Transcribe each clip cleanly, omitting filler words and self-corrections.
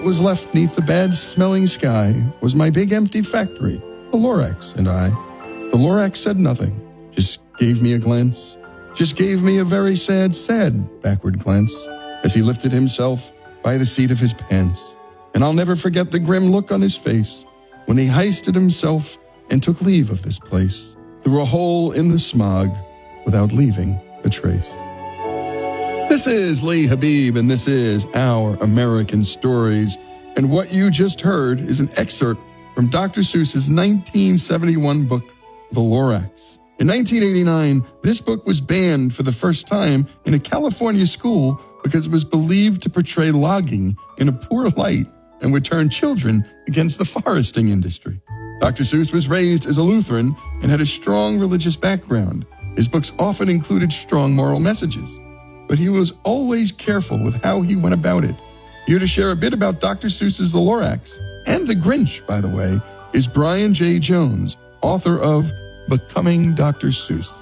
What was left neath the bad-smelling sky was my big empty factory, the Lorax and I. The Lorax said nothing, just gave me a glance, just gave me a very sad backward glance as he lifted himself by the seat of his pants. And I'll never forget the grim look on his face when he heisted himself and took leave of this place through a hole in the smog without leaving a trace. This is Lee Habib, and this is Our American Stories. And what you just heard is an excerpt from Dr. Seuss's 1971 book, The Lorax. In 1989, this book was banned for the first time in a California school because it was believed to portray logging in a poor light and would turn children against the foresting industry. Dr. Seuss was raised as a Lutheran and had a strong religious background. His books often included strong moral messages, but he was always careful with how he went about it. Here to share a bit about Dr. Seuss's The Lorax, and The Grinch, by the way, is Brian J. Jones, author of Becoming Dr. Seuss.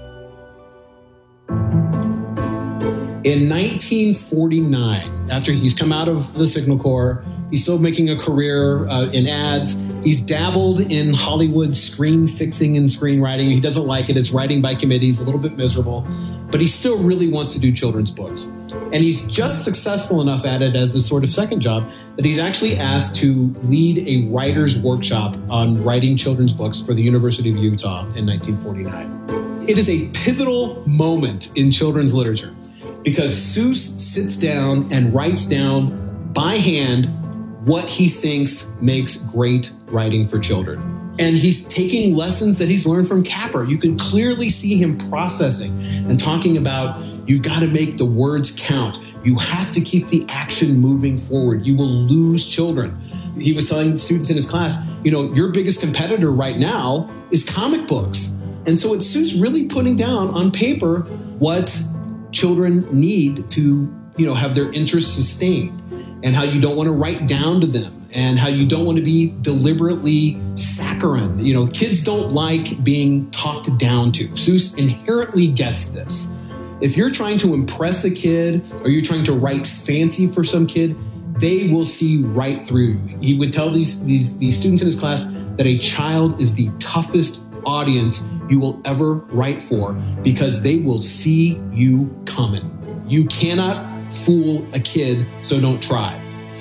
In 1949, after he's come out of the Signal Corps, he's still making a career in ads. He's dabbled in Hollywood screen fixing and screenwriting. He doesn't like it. It's writing by committee. He's a little bit miserable, but he still really wants to do children's books. And he's just successful enough at it as his sort of second job that he's actually asked to lead a writer's workshop on writing children's books for the University of Utah in 1949. It is a pivotal moment in children's literature because Seuss sits down and writes down by hand what he thinks makes great writing for children. And he's taking lessons that he's learned from Capper. You can clearly see him processing and talking about, you've got to make the words count. You have to keep the action moving forward. You will lose children. He was telling students in his class, your biggest competitor right now is comic books. And so it's Seuss really putting down on paper what children need to, have their interests sustained, and how you don't want to write down to them, and how you don't want to be deliberately saccharine. Kids don't like being talked down to. Seuss inherently gets this. If you're trying to impress a kid or you're trying to write fancy for some kid, they will see right through you. He would tell these students in his class that a child is the toughest audience you will ever write for because they will see you coming. You cannot fool a kid, so don't try.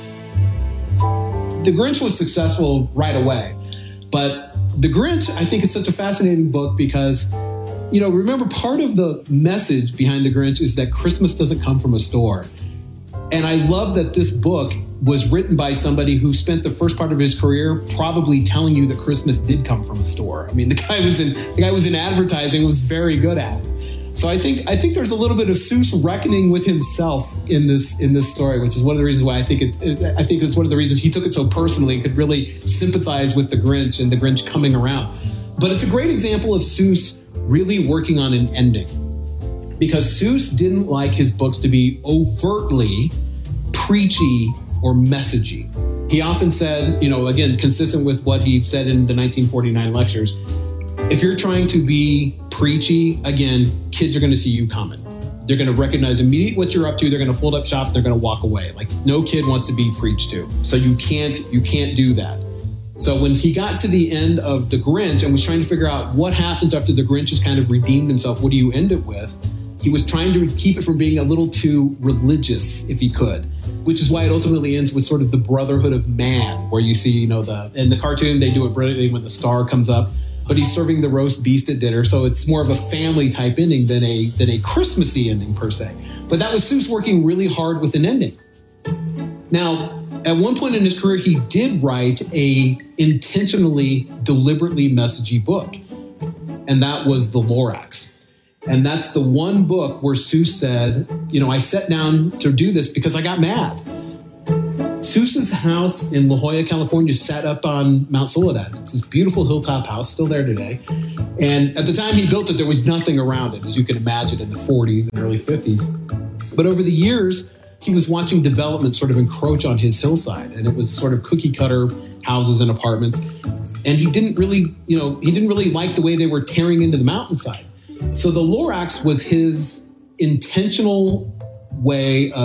The Grinch was successful right away, but The Grinch, I think, is such a fascinating book because, remember, part of the message behind The Grinch is that Christmas doesn't come from a store. And I love that this book was written by somebody who spent the first part of his career probably telling you that Christmas did come from a store. I mean, the guy was in advertising, was very good at it. So I think there's a little bit of Seuss reckoning with himself in this story, which is one of the reasons why I think it's one of the reasons he took it so personally and could really sympathize with the Grinch and the Grinch coming around. But it's a great example of Seuss really working on an ending, because Seuss didn't like his books to be overtly preachy or messagey. He often said, again, consistent with what he said in the 1949 lectures, if you're trying to be preachy, again, kids are going to see you coming. They're going to recognize immediately what you're up to. They're going to fold up shop. They're going to walk away. Like, no kid wants to be preached to. So you can't do that. So when he got to the end of The Grinch and was trying to figure out what happens after the Grinch has kind of redeemed himself, what do you end it with? He was trying to keep it from being a little too religious, if he could, which is why it ultimately ends with sort of the brotherhood of man, where you see, in the cartoon, they do it brilliantly when the star comes up, but he's serving the roast beast at dinner. So it's more of a family type ending than a Christmassy ending per se. But that was Seuss working really hard with an ending. Now, at one point in his career, he did write a intentionally, deliberately messagey book, and that was The Lorax. And that's the one book where Seuss said, I sat down to do this because I got mad. Seuss's house in La Jolla, California, sat up on Mount Soledad. It's this beautiful hilltop house, still there today. And at the time he built it, there was nothing around it, as you can imagine, in the 40s and early 50s. But over the years, he was watching development sort of encroach on his hillside, and it was sort of cookie cutter houses and apartments. And he didn't really like the way they were tearing into the mountainside. So the Lorax was his intentional way of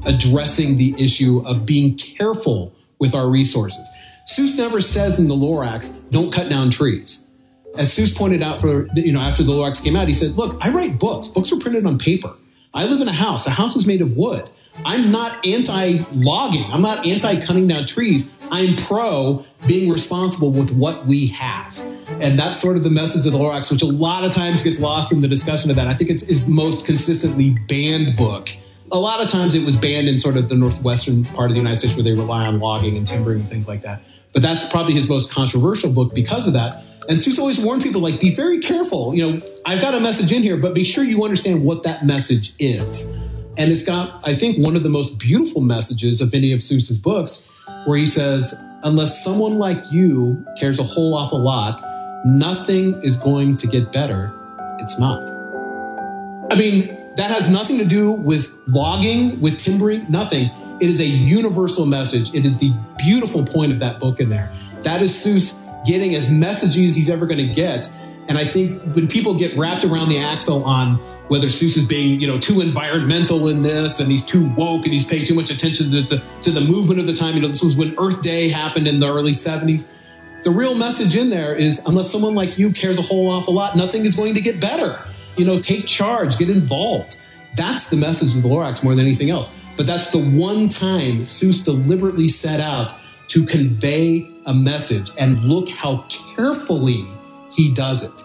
addressing the issue of being careful with our resources. Seuss never says in the Lorax, don't cut down trees. As Seuss pointed out after the Lorax came out, he said, look, I write books. Books are printed on paper. I live in a house. A house is made of wood. I'm not anti-logging. I'm not anti-cutting down trees. I'm pro being responsible with what we have. And that's sort of the message of the Lorax, which a lot of times gets lost in the discussion of that. I think it's his most consistently banned book. A lot of times it was banned in sort of the northwestern part of the United States where they rely on logging and timbering and things like that. But that's probably his most controversial book because of that. And Seuss always warned people, like, be very careful. I've got a message in here, but be sure you understand what that message is. And it's got, I think, one of the most beautiful messages of any of Seuss's books, where he says, unless someone like you cares a whole awful lot, nothing is going to get better. It's not. I mean, that has nothing to do with logging, with timbering, nothing. It is a universal message. It is the beautiful point of that book in there. That is Seuss getting as messagey as he's ever going to get. And I think when people get wrapped around the axle on whether Seuss is being, too environmental in this and he's too woke and he's paying too much attention to the movement of the time. This was when Earth Day happened in the early 70s. The real message in there is, unless someone like you cares a whole awful lot, nothing is going to get better. Take charge, get involved. That's the message of the Lorax more than anything else. But that's the one time Seuss deliberately set out to convey a message, and look how carefully he does it.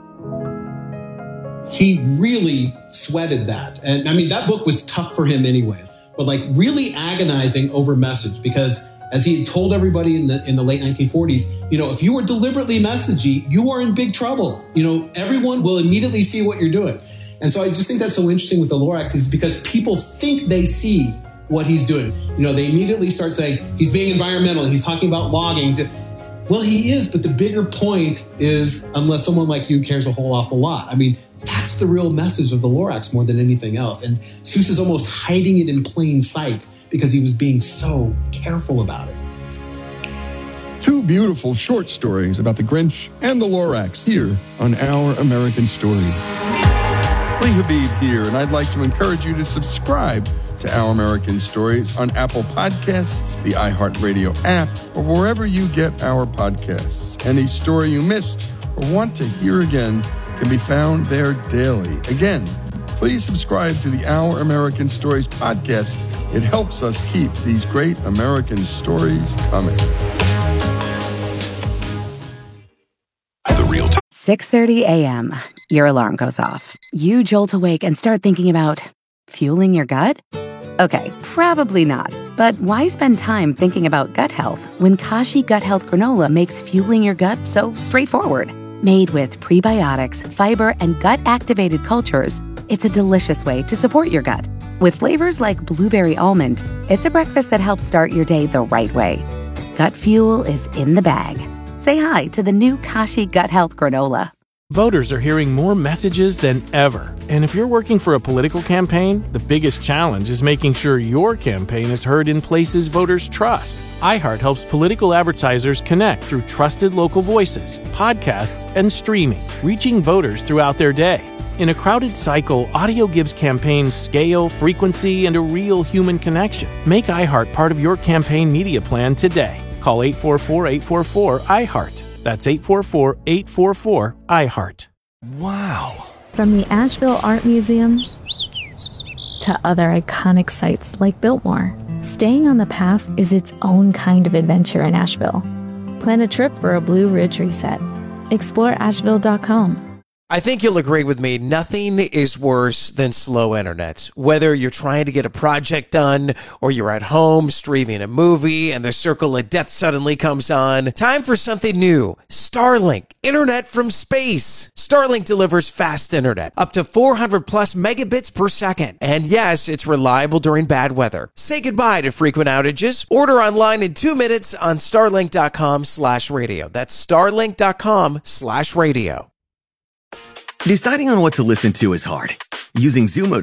He really sweated that. And I mean, that book was tough for him anyway, but really agonizing over message, because as he had told everybody in the late 1940s, if you were deliberately messagey, you are in big trouble. Everyone will immediately see what you're doing. And so I just think that's so interesting with the Lorax, is because people think they see what he's doing. They immediately start saying he's being environmental. He's talking about logging. Well, he is, but the bigger point is, unless someone like you cares a whole awful lot. I mean, that's the real message of the Lorax more than anything else. And Seuss is almost hiding it in plain sight because he was being so careful about it. Two beautiful short stories about the Grinch and the Lorax here on Our American Stories. Lee Habib here, and I'd like to encourage you to subscribe to Our American Stories on Apple Podcasts, the iHeartRadio app, or wherever you get our podcasts. Any story you missed or want to hear again can be found there daily. Again, please subscribe to the Our American Stories podcast. It helps us keep these great American stories coming. 6:30 a.m. Your alarm goes off. You jolt awake and start thinking about fueling your gut? Okay, probably not. But why spend time thinking about gut health when Kashi Gut Health Granola makes fueling your gut so straightforward? Made with prebiotics, fiber, and gut-activated cultures, it's a delicious way to support your gut. With flavors like blueberry almond, it's a breakfast that helps start your day the right way. Gut fuel is in the bag. Say hi to the new Kashi Gut Health Granola. Voters are hearing more messages than ever. And if you're working for a political campaign, the biggest challenge is making sure your campaign is heard in places voters trust. iHeart helps political advertisers connect through trusted local voices, podcasts, and streaming, reaching voters throughout their day. In a crowded cycle, audio gives campaigns scale, frequency, and a real human connection. Make iHeart part of your campaign media plan today. Call 844-844-iHeart. That's 844-844-iHeart. Wow. From the Asheville Art Museum to other iconic sites like Biltmore, staying on the path is its own kind of adventure in Asheville. Plan a trip for a Blue Ridge reset. Explore Asheville.com. I think you'll agree with me, nothing is worse than slow internet. Whether you're trying to get a project done or you're at home streaming a movie and the circle of death suddenly comes on, time for something new. Starlink, internet from space. Starlink delivers fast internet, up to 400 plus megabits per second. And yes, it's reliable during bad weather. Say goodbye to frequent outages. Order online in 2 minutes on starlink.com/radio. That's starlink.com/radio. Deciding on what to listen to is hard. Using Zumo